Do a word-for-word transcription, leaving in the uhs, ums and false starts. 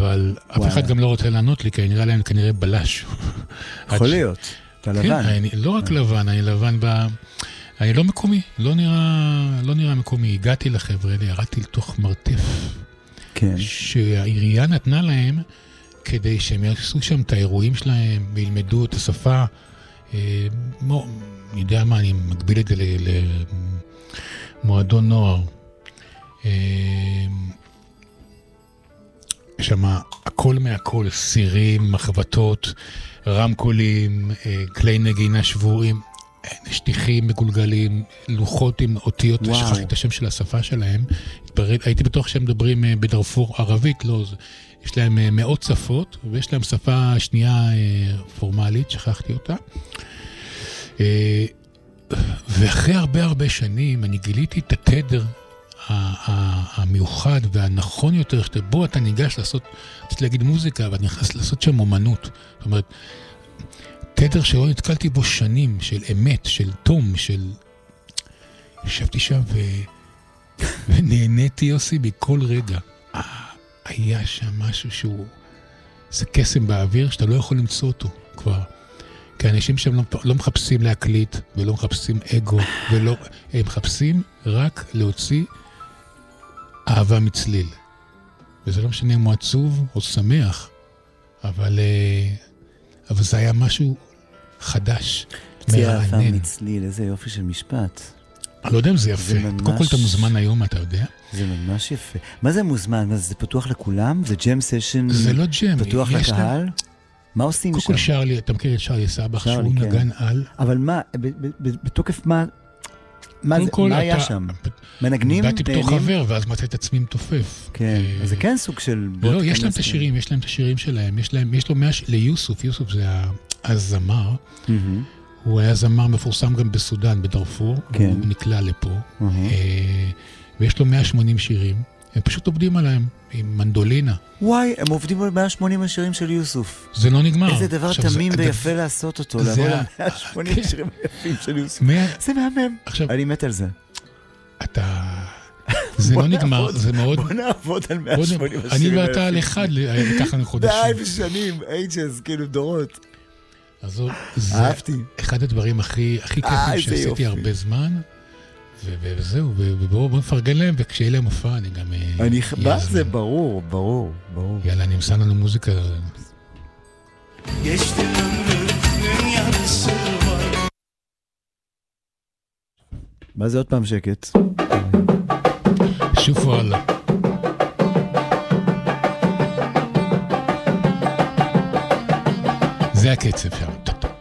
אבל אף אחד גם לא רוצה לענות לי, כי אני נראה להם כנראה בלש. יכול להיות, אתה לבן. כן, לא רק לבן, אני לבן ב... אני לא מקומי, לא נראה, לא נראה מקומי. הגעתי לחבר'ה, ירדתי לתוך מרתף, כן. שהעירייה נתנה להם, כדי שהם יעשו שם את האירועים שלהם, וילמדו את השפה. אה, מו, אני יודע מה, אני מגביל את זה למועדון נוער. אה, שמה, הכל מהכל, סירים, מחבטות, רמקולים, אה, כלי נגינה שבורים, שטיחים מגולגלים, לוחות עם אותיות, שכחתי את השם של השפה שלהם. הייתי בטוח שהם מדברים בדרפור ערבית, לא, יש להם מאות שפות, ויש להם שפה שנייה פורמלית, שכחתי אותה. ואחרי הרבה הרבה שנים, אני גיליתי את התדר המיוחד והנכון יותר, שבו אתה ניגש לעשות, רציתי להגיד מוזיקה, אבל נכנס לעשות שם אומנות. זאת אומרת, תדר שלא נתקלתי בו שנים, של אמת, של תום, של... ישבתי שם ו... ונהניתי, יוסי, בכל רגע. היה שם משהו שהוא... זה קסם באוויר שאתה לא יכול למצוא אותו כבר. כי האנשים שם לא, לא מחפשים להקליט, ולא מחפשים אגו, ולא... הם מחפשים רק להוציא אהבה מצליל. וזה לא משנה אם הוא עצוב או שמח, אבל... אבל זה היה משהו חדש, מרענן. אהבה מצליל, איזה יופי של משפט. אני לא יודע אם זה יפה. קודם כל אתה מוזמן היום, אתה יודע? זה ממש יפה. מה זה מוזמן? זה פתוח לכולם? זה ג'ם סשן? זה לא ג'ם. פתוח לקהל? מה עושים שם? קודם כל שרלי, אתה מכיר את שרלי סבח, שהוא נגן על. אבל מה, בתוקף מה, מה היה שם? מנגנים? באתי בתוך חבר, ואז מצא את עצמי מתופף. כן, אז זה כן סוג של... לא, יש להם את השירים, יש להם את השירים שלהם, יש לו ליוסוף, יוסוף זה הזמר, הוא היה זמר מפורסם גם בסודן, בדרפור, הוא נקלע לפה, ויש לו מאה ושמונים שירים, הם פשוט עובדים עליהם, עם מנדולינה. וואי, הם עובדים על מאה ושמונים השירים של יוסוף. זה לא נגמר. איזה דבר תמים ויפה לעשות אותו, לבוא ל-מאה ושמונים השירים היפים של יוסוף. זה מהמם. אני מת על זה. אתה... זה לא נגמר, זה מאוד... בוא נעבוד על מאה ושמונים השירים. אני ואתה על אחד, לקח לנו חודשים. די בשנים, אייג'ז, כאילו דורות. אז זה אחד הדברים הכי כיפים שעשיתי הרבה זמן. וזהו, ובואו נפרגן להם, וכשיהיה להם הופעה, אני גם... אני חבא זה, ברור, ברור, ברור. יאללה, אני מסע לנו מוזיקה. מה זה עוד פעם שקט? שופו הלאה. זה הקצב שם.